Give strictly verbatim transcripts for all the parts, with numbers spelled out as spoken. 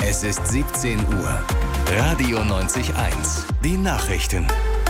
Es ist siebzehn Uhr. Radio neunzig Komma eins. Die Nachrichten.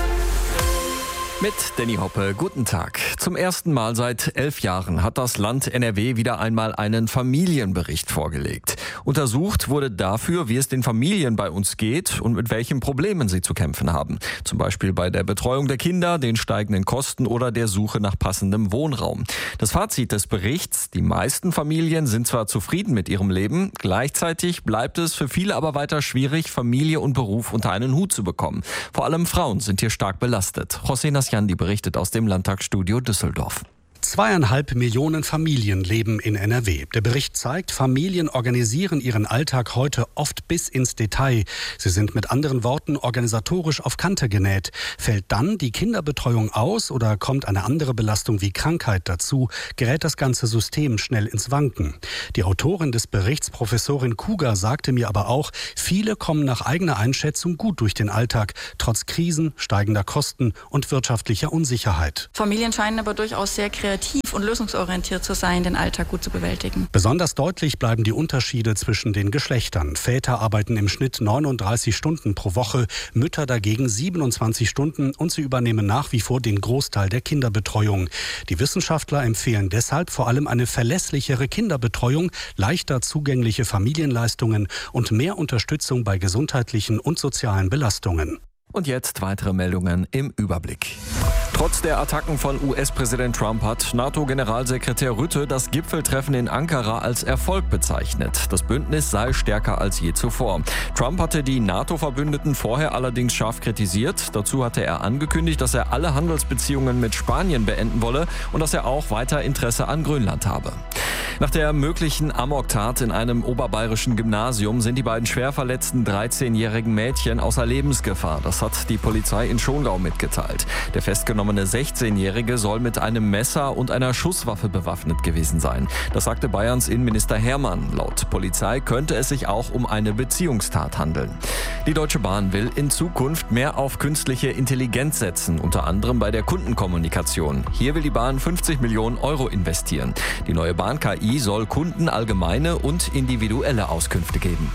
Mit Danny Hoppe, guten Tag. Zum ersten Mal seit elf Jahren hat das Land N R W wieder einmal einen Familienbericht vorgelegt. Untersucht wurde dafür, wie es den Familien bei uns geht und mit welchen Problemen sie zu kämpfen haben. Zum Beispiel bei der Betreuung der Kinder, den steigenden Kosten oder der Suche nach passendem Wohnraum. Das Fazit des Berichts: Die meisten Familien sind zwar zufrieden mit ihrem Leben, gleichzeitig bleibt es für viele aber weiter schwierig, Familie und Beruf unter einen Hut zu bekommen. Vor allem Frauen sind hier stark belastet. José Nasjandi berichtet aus dem Landtagsstudio Düsseldorf. Zweieinhalb Millionen Familien leben in N R W. Der Bericht zeigt, Familien organisieren ihren Alltag heute oft bis ins Detail. Sie sind mit anderen Worten organisatorisch auf Kante genäht. Fällt dann die Kinderbetreuung aus oder kommt eine andere Belastung wie Krankheit dazu, gerät das ganze System schnell ins Wanken. Die Autorin des Berichts, Professorin Kuger, sagte mir aber auch, viele kommen nach eigener Einschätzung gut durch den Alltag, trotz Krisen, steigender Kosten und wirtschaftlicher Unsicherheit. Familien scheinen aber durchaus sehr kreativ und lösungsorientiert zu sein, den Alltag gut zu bewältigen. Besonders deutlich bleiben die Unterschiede zwischen den Geschlechtern. Väter arbeiten im Schnitt neununddreißig Stunden pro Woche, Mütter dagegen siebenundzwanzig Stunden und sie übernehmen nach wie vor den Großteil der Kinderbetreuung. Die Wissenschaftler empfehlen deshalb vor allem eine verlässlichere Kinderbetreuung, leichter zugängliche Familienleistungen und mehr Unterstützung bei gesundheitlichen und sozialen Belastungen. Und jetzt weitere Meldungen im Überblick. Trotz der Attacken von U S-Präsident Trump hat NATO-Generalsekretär Rutte das Gipfeltreffen in Ankara als Erfolg bezeichnet. Das Bündnis sei stärker als je zuvor. Trump hatte die NATO-Verbündeten vorher allerdings scharf kritisiert. Dazu hatte er angekündigt, dass er alle Handelsbeziehungen mit Spanien beenden wolle und dass er auch weiter Interesse an Grönland habe. Nach der möglichen Amoktat in einem oberbayerischen Gymnasium sind die beiden schwer verletzten dreizehnjährigen Mädchen außer Lebensgefahr. Das hat die Polizei in Schongau mitgeteilt. Der festgenommene sechzehnjährige soll mit einem Messer und einer Schusswaffe bewaffnet gewesen sein. Das sagte Bayerns Innenminister Hermann. Laut Polizei könnte es sich auch um eine Beziehungstat handeln. Die Deutsche Bahn will in Zukunft mehr auf künstliche Intelligenz setzen, unter anderem bei der Kundenkommunikation. Hier will die Bahn fünfzig Millionen Euro investieren. Die neue Bahn-K I soll Kunden allgemeine und individuelle Auskünfte geben.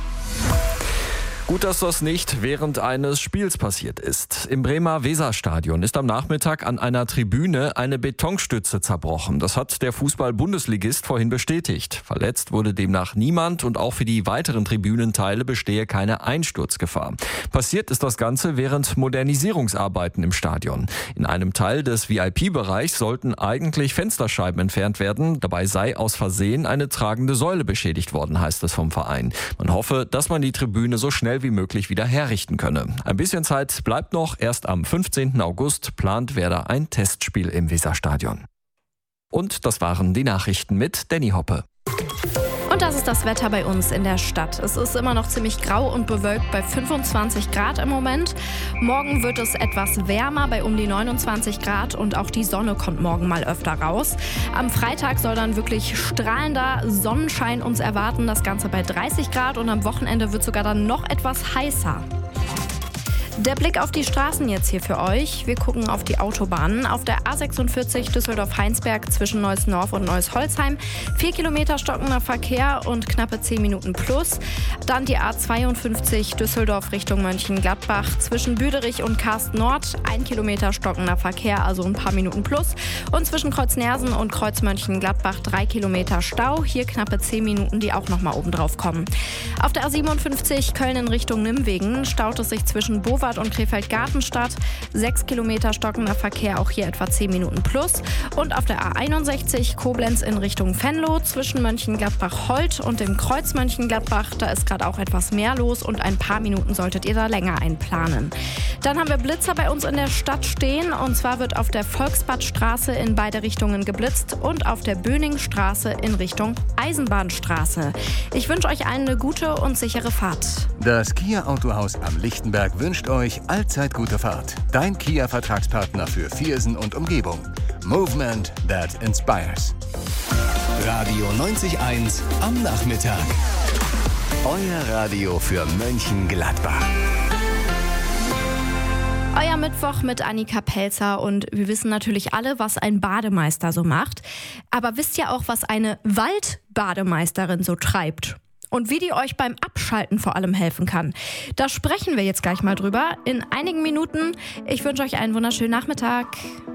Gut, dass das nicht während eines Spiels passiert ist. Im Bremer Weserstadion ist am Nachmittag an einer Tribüne eine Betonstütze zerbrochen. Das hat der Fußball-Bundesligist vorhin bestätigt. Verletzt wurde demnach niemand und auch für die weiteren Tribünenteile bestehe keine Einsturzgefahr. Passiert ist das Ganze während Modernisierungsarbeiten im Stadion. In einem Teil des V I P-Bereichs sollten eigentlich Fensterscheiben entfernt werden. Dabei sei aus Versehen eine tragende Säule beschädigt worden, heißt es vom Verein. Man hoffe, dass man die Tribüne so schnell wie möglich wieder herrichten könne. Ein bisschen Zeit bleibt noch. Erst am fünfzehnten August plant Werder ein Testspiel im Weserstadion. Und das waren die Nachrichten mit Danny Hoppe. Und das ist das Wetter bei uns in der Stadt. Es ist immer noch ziemlich grau und bewölkt bei fünfundzwanzig Grad im Moment. Morgen wird es etwas wärmer bei um die neunundzwanzig Grad und auch die Sonne kommt morgen mal öfter raus. Am Freitag soll dann wirklich strahlender Sonnenschein uns erwarten. Das Ganze bei dreißig Grad und am Wochenende wird sogar dann noch etwas heißer. Der Blick auf die Straßen jetzt hier für euch. Wir gucken auf die Autobahnen. Auf der A sechsundvierzig Düsseldorf-Heinsberg zwischen Neuss-Norf und Neuss-Holzheim. Vier Kilometer stockender Verkehr und knappe zehn Minuten plus. Dann die A zweiundfünfzig Düsseldorf Richtung Mönchengladbach zwischen Büderich und Karst-Nord. Ein Kilometer stockender Verkehr, also ein paar Minuten plus. Und zwischen Kreuz-Nersen und Kreuz-Mönchengladbach drei Kilometer Stau. Hier knappe zehn Minuten, die auch nochmal oben drauf kommen. Auf der A siebenundfünfzig Köln in Richtung Nimwegen staut es sich zwischen Bovard und Krefeld-Gartenstadt. Sechs Kilometer stockender Verkehr, auch hier etwa zehn Minuten plus. Und auf der A einundsechzig Koblenz in Richtung Venlo zwischen Mönchengladbach-Holt und dem Kreuz Mönchengladbach. Da ist gerade auch etwas mehr los und ein paar Minuten solltet ihr da länger einplanen. Dann haben wir Blitzer bei uns in der Stadt stehen. Und zwar wird auf der Volksbadstraße in beide Richtungen geblitzt und auf der Böningstraße in Richtung Eisenbahnstraße. Ich wünsche euch allen eine gute und sichere Fahrt. Das Kia Autohaus am Lichtenberg wünscht euch allzeit gute Fahrt. Dein Kia-Vertragspartner für Viersen und Umgebung. Movement that inspires. Radio neunzig Komma eins am Nachmittag. Euer Radio für Mönchengladbach. Euer Mittwoch mit Annika Pelzer und wir wissen natürlich alle, was ein Bademeister so macht. Aber wisst ihr auch, was eine Waldbademeisterin so treibt? und wie die euch beim Abschalten vor allem helfen kann. Da sprechen wir jetzt gleich mal drüber in einigen Minuten. Ich wünsche euch einen wunderschönen Nachmittag.